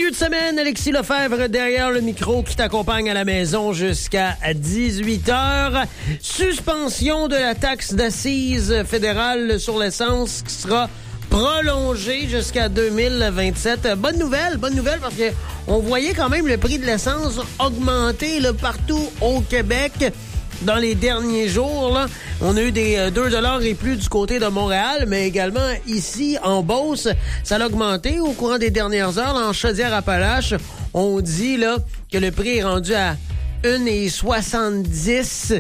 milieu de semaine, Alexis Lefebvre derrière le micro qui t'accompagne à la maison jusqu'à 18h. Suspension de la taxe d'assises fédérale sur l'essence qui sera prolongée jusqu'à 2027. Bonne nouvelle parce que on voyait quand même le prix de l'essence augmenter là, partout au Québec. Dans les derniers jours, là, on a eu des 2$ et plus du côté de Montréal, mais également ici, en Beauce, ça a augmenté au courant des dernières heures. Là, en Chaudière-Appalaches, on dit là que le prix est rendu à 1,70,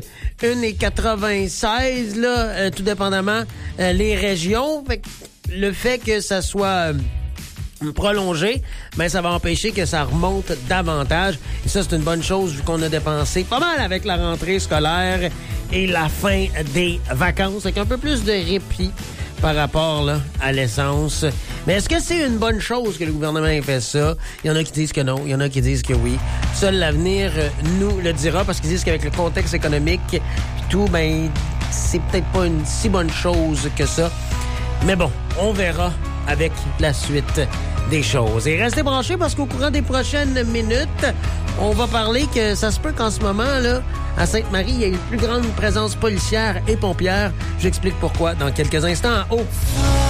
1,96, là, tout dépendamment les régions. Le fait que ça soit prolongé, mais ça va empêcher que ça remonte davantage. Et ça, c'est une bonne chose vu qu'on a dépensé pas mal avec la rentrée scolaire et la fin des vacances, avec un peu plus de répit par rapport là, à l'essence. Mais est-ce que c'est une bonne chose que le gouvernement ait fait ça? Il y en a qui disent que non, il y en a qui disent que oui. Seul l'avenir nous le dira, parce qu'ils disent qu'avec le contexte économique et tout, ben c'est peut-être pas une si bonne chose que ça. Mais bon, on verra avec la suite des choses. Et restez branchés parce qu'au courant des prochaines minutes, on va parler que ça se peut qu'en ce moment, là, à Sainte-Marie, il y ait une plus grande présence policière et pompière. J'explique pourquoi dans quelques instants.